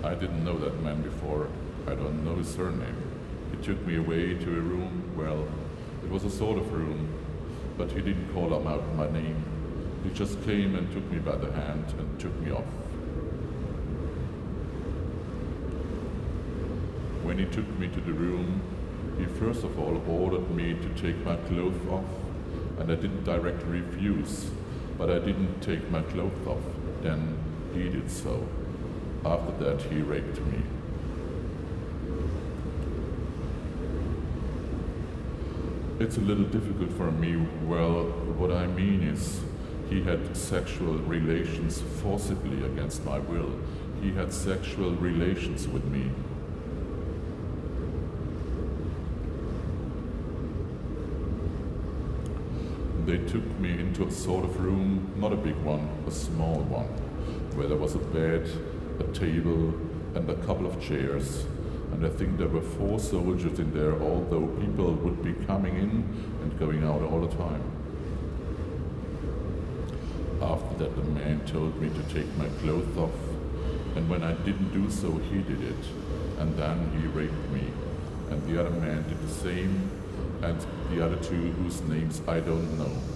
I didn't know that man before. I don't know his surname. He took me away to a room. Well, it was a sort of room, but he didn't call out my name. He just came and took me by the hand and took me off. When he took me to the room, he first of all ordered me to take my clothes off, and I didn't directly refuse, but I didn't take my clothes off. Then he did so. After that, he raped me. It's a little difficult for me. Well, what I mean is, he had sexual relations forcibly against my will. He had sexual relations with me. They took me into a sort of room, not a big one, a small one, where there was a bed, a table, and a couple of chairs. And I think there were 4 soldiers in there, although people would be coming in and going out all the time. After that, the man told me to take my clothes off, and when I didn't do so, he did it. And then he raped me. And the other man did the same, and the other 2 whose names I don't know.